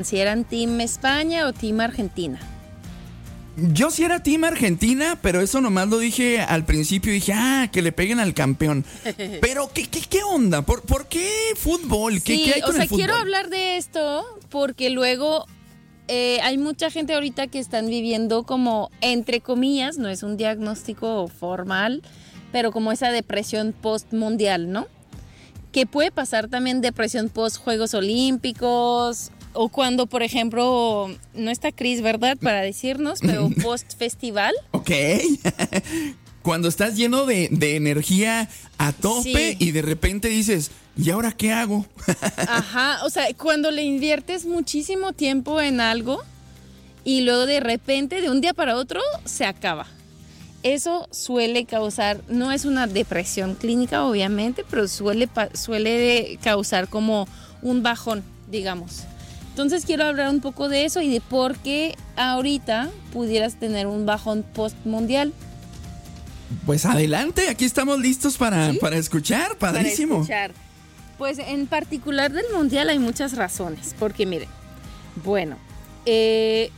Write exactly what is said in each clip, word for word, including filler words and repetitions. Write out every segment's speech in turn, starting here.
si eran Team España o Team Argentina. Yo sí era Team Argentina, pero eso nomás lo dije al principio. Dije, ah, que le peguen al campeón. Pero, ¿qué, qué, qué onda? ¿Por, ¿Por qué fútbol? ¿Qué, sí, qué hay con o sea, el fútbol? quiero hablar de esto porque luego eh, hay mucha gente ahorita que están viviendo como, entre comillas, no es un diagnóstico formal, pero como esa depresión post-mundial, ¿no? Que puede pasar también depresión post-Juegos Olímpicos. O cuando, por ejemplo, no está Cris, ¿verdad? Para decirnos, pero post-festival. Ok. Cuando estás lleno de, de energía a tope, sí, y de repente dices, ¿y ahora qué hago? Ajá, o sea, cuando le inviertes muchísimo tiempo en algo y luego de repente, de un día para otro, se acaba. Eso suele causar, no es una depresión clínica, obviamente, pero suele, suele causar como un bajón, digamos. Entonces quiero hablar un poco de eso y de por qué ahorita pudieras tener un bajón post-mundial. Pues adelante, aquí estamos listos para, ¿sí? para escuchar, padrísimo. Para escuchar. Pues en particular del mundial hay muchas razones, porque miren, bueno, eh,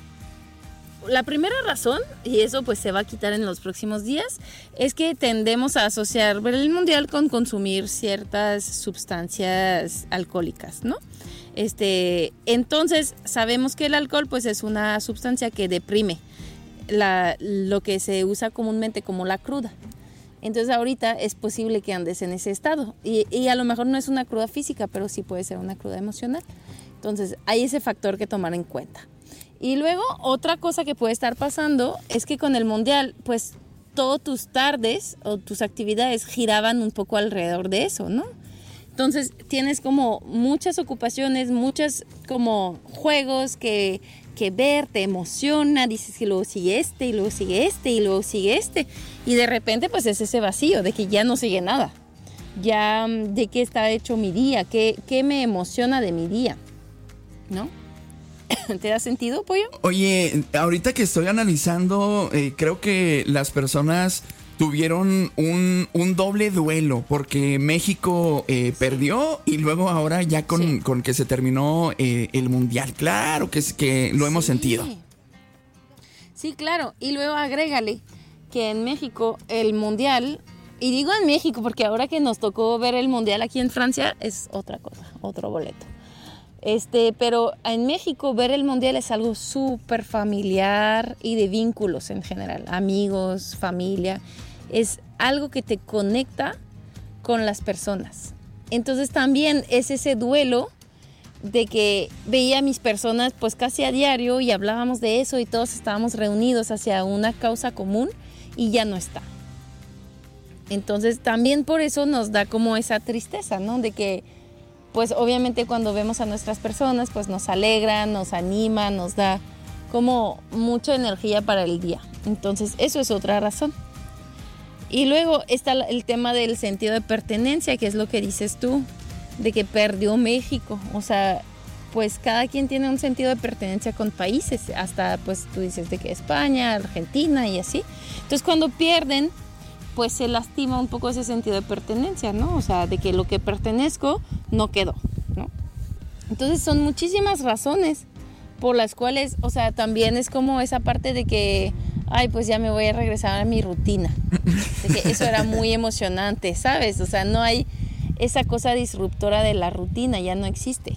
la primera razón, y eso pues se va a quitar en los próximos días, es que tendemos a asociar ver el mundial con consumir ciertas sustancias alcohólicas, ¿no? Este, entonces sabemos que el alcohol pues es una sustancia que deprime, la, lo que se usa comúnmente como la cruda. Entonces ahorita es posible que andes en ese estado y, y a lo mejor no es una cruda física, pero sí puede ser una cruda emocional. Entonces hay ese factor que tomar en cuenta. Y luego otra cosa que puede estar pasando es que con el mundial pues todas tus tardes o tus actividades giraban un poco alrededor de eso, ¿no? Entonces tienes como muchas ocupaciones, muchos como juegos que, que ver, te emociona, dices que luego sigue este y luego sigue este y luego sigue este. Y de repente pues es ese vacío de que ya no sigue nada. Ya de qué está hecho mi día, qué, qué me emociona de mi día, ¿no? ¿Te da sentido, Pollo? Oye, ahorita que estoy analizando, eh, creo que las personas tuvieron un, un doble duelo porque México eh, sí. perdió y luego ahora ya con, sí. con que se terminó eh, el mundial. Claro que, es, que lo hemos sí. sentido. Sí, claro. Y luego agrégale que en México el mundial, y digo en México porque ahora que nos tocó ver el mundial aquí en Francia es otra cosa, otro boleto. Este, pero en México ver el mundial es algo súper familiar y de vínculos en general, amigos, familia, es algo que te conecta con las personas. Entonces también es ese duelo de que veía a mis personas pues casi a diario y hablábamos de eso y todos estábamos reunidos hacia una causa común y ya no está. Entonces también por eso nos da como esa tristeza, ¿no? De que pues obviamente cuando vemos a nuestras personas, pues nos alegra, nos anima, nos da como mucha energía para el día. Entonces eso es otra razón. Y luego está el tema del sentido de pertenencia, que es lo que dices tú, de que perdió México. O sea, pues cada quien tiene un sentido de pertenencia con países, hasta pues tú dices de que España, Argentina y así. Entonces cuando pierden, pues se lastima un poco ese sentido de pertenencia, ¿no? O sea, de que lo que pertenezco no quedó, ¿no? Entonces son muchísimas razones por las cuales, o sea, también es como esa parte de que, ay, pues ya me voy a regresar a mi rutina. De que eso era muy emocionante, ¿sabes? O sea, no hay esa cosa disruptora de la rutina, ya no existe.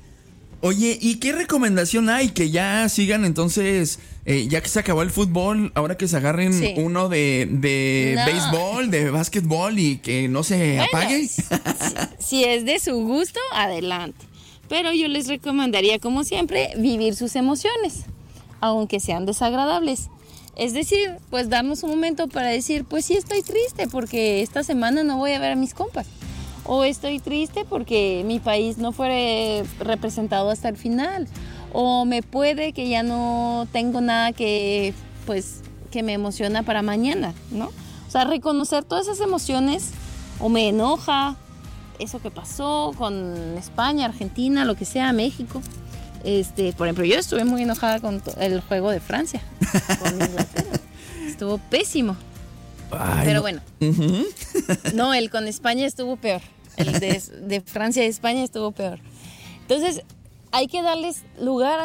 Oye, ¿y qué recomendación hay? Que ya sigan entonces, eh, ya que se acabó el fútbol, ahora que se agarren sí. uno de, de no. béisbol, de básquetbol y que no se bueno, apague. Si, si es de su gusto, adelante. Pero yo les recomendaría, como siempre, vivir sus emociones, aunque sean desagradables. Es decir, pues darnos un momento para decir, pues sí estoy triste porque esta semana no voy a ver a mis compas. O estoy triste porque mi país no fue representado hasta el final. O me puede que ya no tengo nada que, pues, que me emociona para mañana, ¿no? O sea, reconocer todas esas emociones, o me enoja eso que pasó con España, Argentina, lo que sea, México. Este, por ejemplo, yo estuve muy enojada con el juego de Francia, con Inglaterra. Estuvo pésimo. Ay, Pero no. bueno, uh-huh. No, el con España estuvo peor. El de, de Francia y España estuvo peor. Entonces, hay que darles lugar